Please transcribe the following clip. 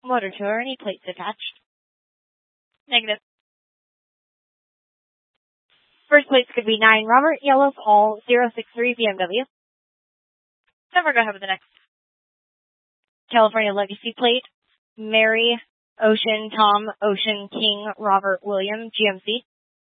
Motor tour, any plates attached? Negative. First plates could be 9 Robert, yellow, Paul, 063 BMW. Never go ahead with the next. California Legacy plate, Mary, Ocean, Tom, Ocean, King, Robert, William, GMC.